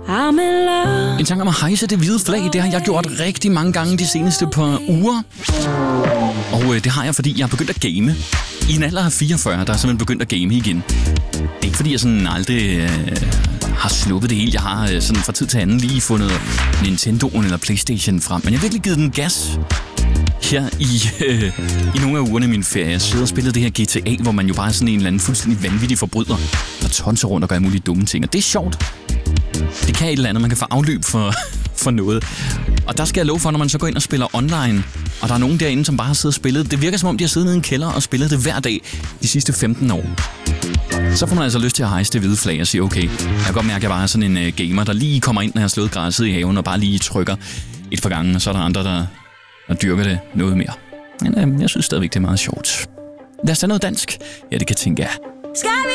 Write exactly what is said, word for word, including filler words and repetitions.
I'm in love. En sang om at hejse det hvide flag, det har jeg gjort rigtig mange gange de seneste par uger. Og øh, det har jeg, fordi jeg har begyndt at game. I en alder af fireogfyrre, der er simpelthen begyndt at game igen. Det er ikke, fordi jeg sådan aldrig øh, har sluppet det helt. Jeg har øh, sådan fra tid til anden lige fundet Nintendoen eller PlayStation frem. Men jeg har virkelig givet den gas her i, øh, i nogle af ugerne i min ferie. Jeg sidder og spiller det her G T A, hvor man jo bare er sådan en eller anden fuldstændig vanvittig forbryder, der tonser rundt og gør mulige dumme ting. Og det er sjovt. Det kan et eller andet. Man kan få afløb for, for noget. Og der skal jeg love for, når man så går ind og spiller online, og der er nogen derinde, som bare har siddet og spillet. Det virker som om, de har siddet nede i en kælder og spillet det hver dag de sidste femten år. Så får man altså lyst til at hejse det hvide flag og sige, okay, jeg kan godt mærke, at jeg bare er sådan en uh, gamer, der lige kommer ind, når jeg har slået græsset i haven, og bare lige trykker et par gange, og så er der andre, der, der dyrker det noget mere. Men uh, jeg synes stadigvæk, det er meget sjovt. Lad os tage noget dansk. Ja, det kan tænke jeg. Skal vi